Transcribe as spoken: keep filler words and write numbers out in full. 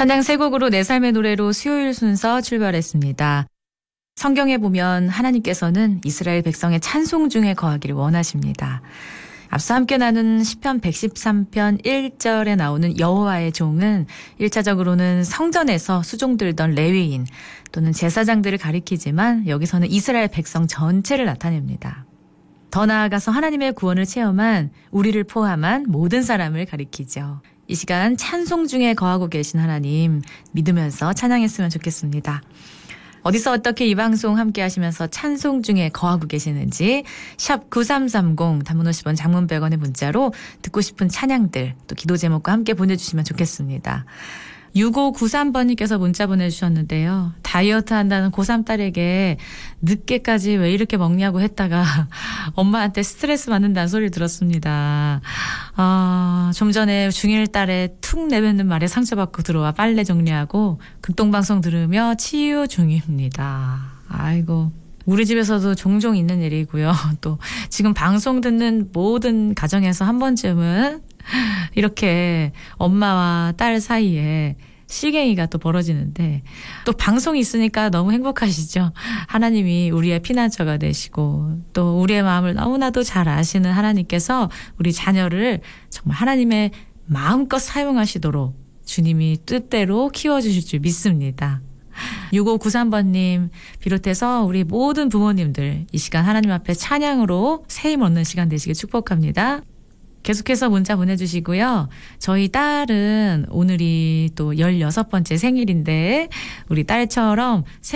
찬양 세 곡으로 내 삶의 노래로 수요일 순서 출발했습니다. 성경에 보면 하나님께서는 이스라엘 백성의 찬송 중에 거하기를 원하십니다. 앞서 함께 나눈 시편 백십삼 편 일 절에 나오는 여호와의 종은 일 차적으로는 성전에서 수종들던 레위인 또는 제사장들을 가리키지만 여기서는 이스라엘 백성 전체를 나타냅니다. 더 나아가서 하나님의 구원을 체험한 우리를 포함한 모든 사람을 가리키죠. 이 시간 찬송 중에 거하고 계신 하나님 믿으면서 찬양했으면 좋겠습니다. 어디서 어떻게 이 방송 함께 하시면서 찬송 중에 거하고 계시는지 샵 구삼삼공 단문 오십 원 장문 백 원의 문자로 듣고 싶은 찬양들 또 기도 제목과 함께 보내주시면 좋겠습니다. 육오구삼 번님께서 문자 보내주셨는데요. 다이어트 한다는 고삼 딸에게 늦게까지 왜 이렇게 먹냐고 했다가 엄마한테 스트레스 받는다는 소리를 들었습니다. 아, 좀 전에 중일 딸에 툭 내뱉는 말에 상처받고 들어와 빨래 정리하고 극동방송 들으며 치유 중입니다. 아이고. 우리 집에서도 종종 있는 일이고요. 또 지금 방송 듣는 모든 가정에서 한 번쯤은 이렇게 엄마와 딸 사이에 실갱이가 또 벌어지는데 또 방송이 있으니까 너무 행복하시죠. 하나님이 우리의 피난처가 되시고 또 우리의 마음을 너무나도 잘 아시는 하나님께서 우리 자녀를 정말 하나님의 마음껏 사용하시도록 주님이 뜻대로 키워주실 줄 믿습니다. 육오구삼 번님 비롯해서 우리 모든 부모님들 이 시간 하나님 앞에 찬양으로 새 힘 얻는 시간 되시길 축복합니다. 계속해서 문자 보내주시고요. 저희 딸은 오늘이 또 열여섯 번째 생일인데 우리 딸처럼